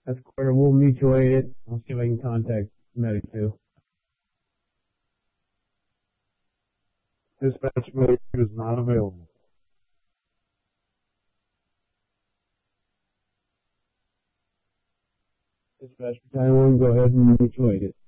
That's clear. We'll mutual aid it. I'll see if I can contact medic too. Dispatch medic is not available. Dispatch battalion 1, go ahead and mutual aid it.